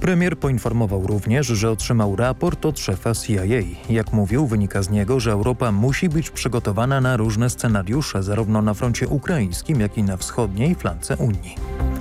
Premier poinformował również, że otrzymał raport od szefa CIA. Jak mówił, wynika z niego, że Europa musi być przygotowana na różne scenariusze, zarówno na froncie ukraińskim, jak i na wschodniej flance Unii.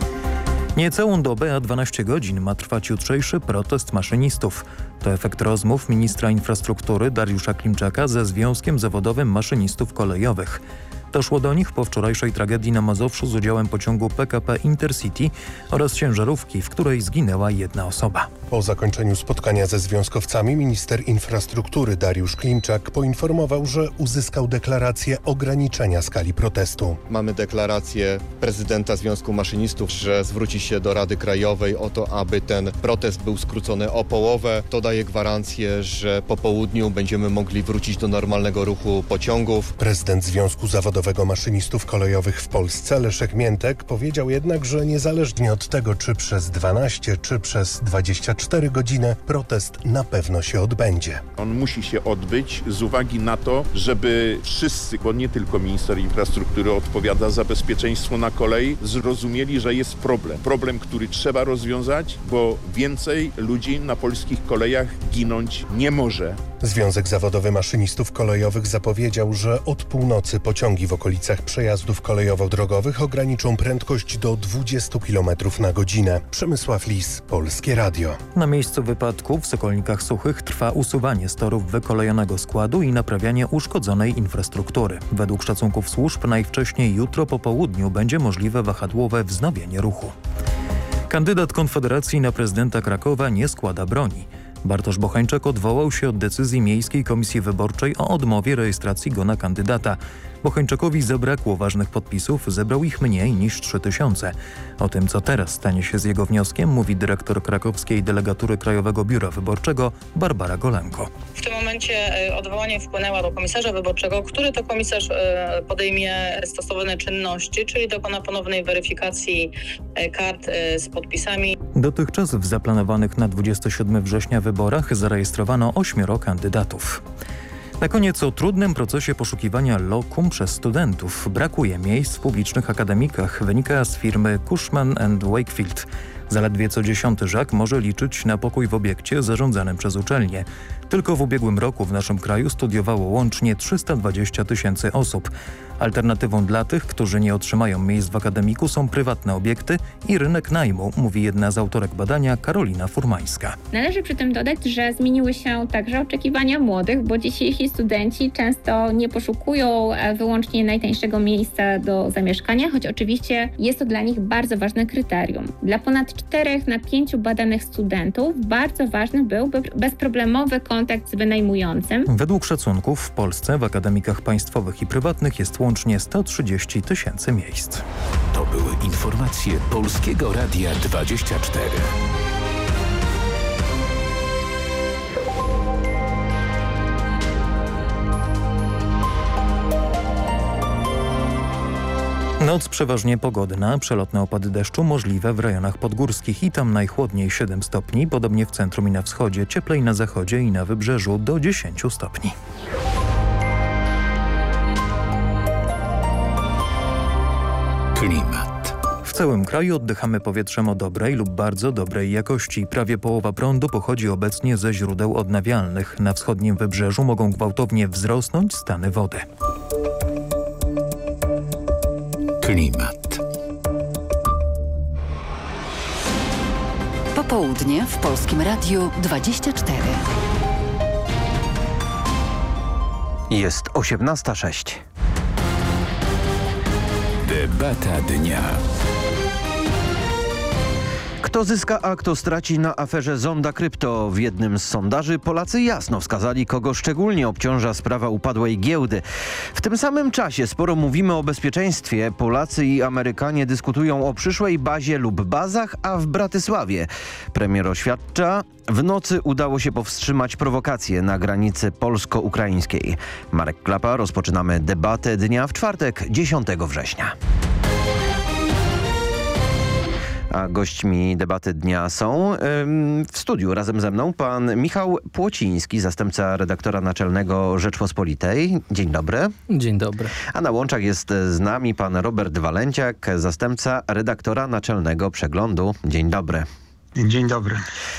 Niecałą dobę, a 12 godzin ma trwać jutrzejszy protest maszynistów. To efekt rozmów ministra infrastruktury Dariusza Klimczaka ze Związkiem Zawodowym Maszynistów Kolejowych. Doszło do nich po wczorajszej tragedii na Mazowszu z udziałem pociągu PKP Intercity oraz ciężarówki, w której zginęła jedna osoba. Po zakończeniu spotkania ze związkowcami minister infrastruktury Dariusz Klimczak poinformował, że uzyskał deklarację ograniczenia skali protestu. Mamy deklarację prezydenta Związku Maszynistów, że zwróci się do Rady Krajowej o to, aby ten protest był skrócony o połowę. To daje gwarancję, że po południu będziemy mogli wrócić do normalnego ruchu pociągów. Prezydent Związku Zawodowego Maszynistów Kolejowych w Polsce Leszek Miętek powiedział jednak, że niezależnie od tego, czy przez 12, czy przez 24 godziny, protest na pewno się odbędzie. On musi się odbyć z uwagi na to, żeby wszyscy, bo nie tylko minister infrastruktury odpowiada za bezpieczeństwo na kolei, zrozumieli, że jest problem. Problem, który trzeba rozwiązać, bo więcej ludzi na polskich kolejach ginąć nie może. Związek Zawodowy Maszynistów Kolejowych zapowiedział, że od północy pociągi w okolicach przejazdów kolejowo-drogowych ograniczą prędkość do 20 km na godzinę. Przemysław Lis, Polskie Radio. Na miejscu wypadku w Sokolnikach Suchych trwa usuwanie z torów wykolejonego składu i naprawianie uszkodzonej infrastruktury. Według szacunków służb najwcześniej jutro po południu będzie możliwe wahadłowe wznowienie ruchu. Kandydat Konfederacji na prezydenta Krakowa nie składa broni. Bartosz Bocheńczak odwołał się od decyzji Miejskiej Komisji Wyborczej o odmowie rejestracji go na kandydata. Bocheńczakowi zabrakło ważnych podpisów, zebrał ich mniej niż 3000. O tym, co teraz stanie się z jego wnioskiem, mówi dyrektor krakowskiej delegatury Krajowego Biura Wyborczego Barbara Golenko. W tym momencie odwołanie wpłynęło do komisarza wyborczego, który to komisarz podejmie stosowne czynności, czyli dokona ponownej weryfikacji kart z podpisami. Dotychczas w zaplanowanych na 27 września wyborach zarejestrowano 8 kandydatów. Na koniec o trudnym procesie poszukiwania lokum przez studentów. Brakuje miejsc w publicznych akademikach, wynika z firmy Cushman & Wakefield. Zaledwie co 10. Żak może liczyć na pokój w obiekcie zarządzanym przez uczelnię. Tylko w ubiegłym roku w naszym kraju studiowało łącznie 320 000 osób. Alternatywą dla tych, którzy nie otrzymają miejsc w akademiku, są prywatne obiekty i rynek najmu, mówi jedna z autorek badania Karolina Furmańska. Należy przy tym dodać, że zmieniły się także oczekiwania młodych, bo dzisiejsi studenci często nie poszukują wyłącznie najtańszego miejsca do zamieszkania, choć oczywiście jest to dla nich bardzo ważne kryterium. Dla ponad 4 na 5 badanych studentów bardzo ważny był bezproblemowy kontakt z wynajmującym. Według szacunków w Polsce w akademikach państwowych i prywatnych jest łącznie 130 000 miejsc. To były informacje Polskiego Radia 24. Noc przeważnie pogodna, przelotne opady deszczu możliwe w rejonach podgórskich i tam najchłodniej 7 stopni, podobnie w centrum i na wschodzie, cieplej na zachodzie i na wybrzeżu do 10 stopni. Klimat. W całym kraju oddychamy powietrzem o dobrej lub bardzo dobrej jakości. Prawie połowa prądu pochodzi obecnie ze źródeł odnawialnych. Na wschodnim wybrzeżu mogą gwałtownie wzrosnąć stany wody. Klimat. Popołudnie w Polskim Radiu 24. Jest 18:06. Debata dnia. Kto zyska, a kto straci na aferze Zonda Krypto? W jednym z sondaży Polacy jasno wskazali, kogo szczególnie obciąża sprawa upadłej giełdy. W tym samym czasie sporo mówimy o bezpieczeństwie. Polacy i Amerykanie dyskutują o przyszłej bazie lub bazach, a w Bratysławie premier oświadcza: w nocy udało się powstrzymać prowokacje na granicy polsko-ukraińskiej. Marek Klapa, rozpoczynamy debatę dnia w czwartek, 10 września. A gośćmi debaty dnia są w studiu razem ze mną pan Michał Płociński, zastępca redaktora naczelnego Rzeczpospolitej. Dzień dobry. Dzień dobry. A na łączach jest z nami pan Robert Walenciak, zastępca redaktora naczelnego Przeglądu. Dzień dobry. Dzień dobry.